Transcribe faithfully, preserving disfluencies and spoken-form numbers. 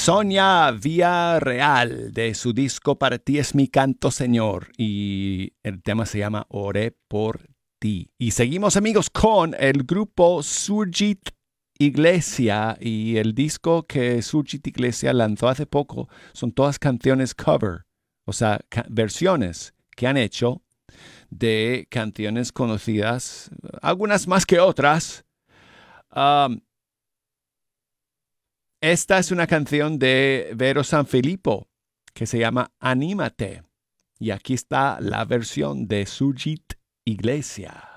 Sonia Villarreal, de su disco Para ti es mi canto, Señor. Y el tema se llama Oré por ti. Y seguimos, amigos, con el grupo Surgit Iglesia. Y el disco que Surgit Iglesia lanzó hace poco son todas canciones cover, o sea, ca- versiones que han hecho de canciones conocidas, algunas más que otras. Um, esta es una canción de Vero Sanfilippo que se llama Anímate. Y aquí está la versión de Surgit Iglesia.